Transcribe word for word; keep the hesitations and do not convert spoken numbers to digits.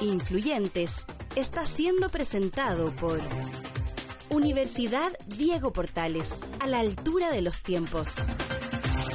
influyentes, está siendo presentado por Universidad Diego Portales, a la altura de los tiempos.